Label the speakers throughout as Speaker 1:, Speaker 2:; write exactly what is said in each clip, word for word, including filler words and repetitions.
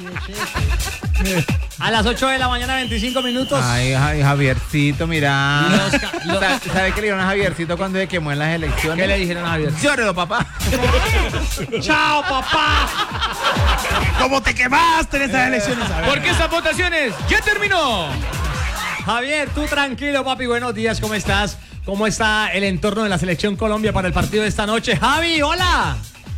Speaker 1: A las ocho de la mañana, veinticinco minutos.
Speaker 2: Ay, ay, Javiercito, mira.
Speaker 1: Los ca- los-
Speaker 2: Sa- ¿Sabe qué le dijeron a Javiercito cuando se quemó en las elecciones?
Speaker 1: ¿Qué le dijeron a Javier?
Speaker 2: Lloro, papá.
Speaker 1: ¡Chao, papá!
Speaker 3: ¿Cómo te quemaste en esas elecciones? A ver.
Speaker 4: Porque esas votaciones ya terminó.
Speaker 1: Javier, tú tranquilo, papi. Buenos días, ¿cómo estás? ¿Cómo está el entorno de la Selección Colombia para el partido de esta noche? Javi, hola.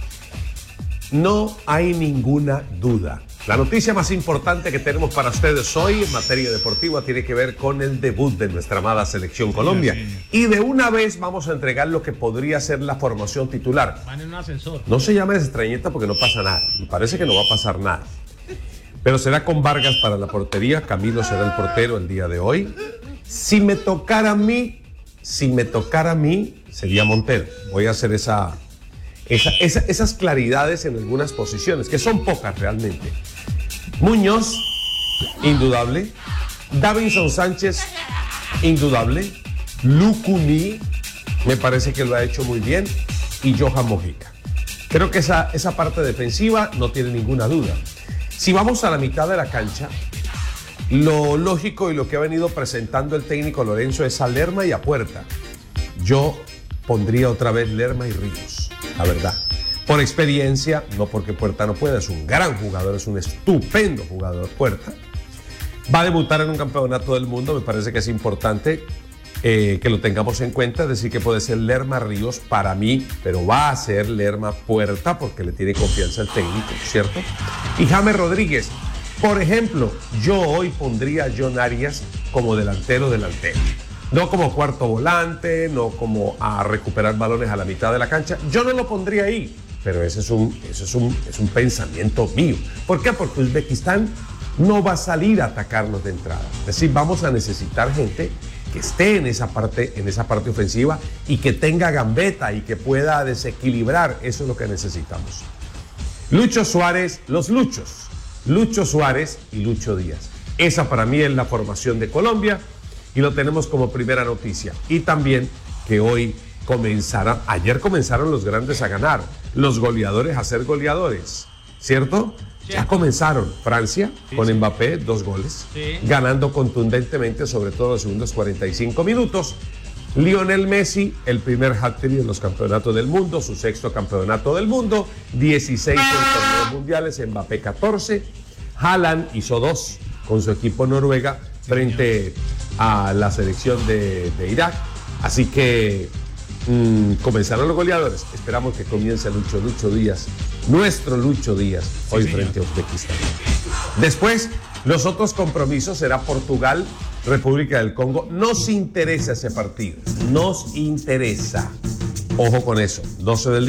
Speaker 5: No hay ninguna duda. La noticia más importante que tenemos para ustedes hoy en materia deportiva tiene que ver con el debut de nuestra amada Selección Colombia. Y de una vez vamos a entregar lo que podría ser la formación titular.
Speaker 1: Van en un ascensor.
Speaker 5: No se llame extrañeta porque no pasa nada. Me parece que no va a pasar nada. Pero será con Vargas para la portería. Camilo será el portero el día de hoy. Si me tocara a mí, si me tocara a mí, sería Montero. Voy a hacer esa, esa, esa, esas claridades en algunas posiciones, que son pocas realmente. Muñoz, indudable. Davinson Sánchez, indudable. Lucumí, me parece que lo ha hecho muy bien. Y Johan Mojica. Creo que esa, esa parte defensiva no tiene ninguna duda. Si vamos a la mitad de la cancha, lo lógico y lo que ha venido presentando el técnico Lorenzo es a Lerma y a Puerta. Yo pondría otra vez Lerma y Ríos, la verdad. Por experiencia, no porque Puerta no pueda, es un gran jugador, es un estupendo jugador Puerta. Va a debutar en un campeonato del mundo, me parece que es importante eh, que lo tengamos en cuenta, es decir, que puede ser Lerma Ríos para mí, pero va a ser Lerma Puerta porque le tiene confianza el técnico, ¿cierto? Y James Rodríguez, por ejemplo, yo hoy pondría a John Arias como delantero delantero. No como cuarto volante, no como a recuperar balones a la mitad de la cancha. Yo no lo pondría ahí, pero ese es un, ese es un, es un pensamiento mío. ¿Por qué? Porque Uzbekistán no va a salir a atacarnos de entrada. Es decir, vamos a necesitar gente que esté en esa parte, en esa parte ofensiva y que tenga gambeta y que pueda desequilibrar. Eso es lo que necesitamos. Lucho Suárez, los Luchos. Lucho Suárez y Lucho Díaz. Esa para mí es la formación de Colombia y lo tenemos como primera noticia. Y también que hoy comenzará, ayer comenzaron los grandes a ganar, los goleadores a ser goleadores, ¿cierto? Ya comenzaron. Francia
Speaker 1: Sí,
Speaker 5: con
Speaker 1: sí.
Speaker 5: Mbappé, dos goles,
Speaker 1: Sí.
Speaker 5: ganando contundentemente, sobre todo los segundos cuarenta y cinco minutos. Lionel Messi, el primer hat-trick en los campeonatos del mundo, su sexto campeonato del mundo, dieciséis en torneos mundiales, Mbappé catorce, Haaland hizo dos con su equipo Noruega frente a la selección de, de Irak. Así que mmm, comenzaron los goleadores. Esperamos que comience Lucho, Lucho Díaz, nuestro Lucho Díaz, hoy
Speaker 3: Sí,
Speaker 5: frente a Uzbekistán. Después, los otros compromisos será Portugal, República del Congo. Nos interesa ese partido, nos interesa. Ojo con eso, doce del día.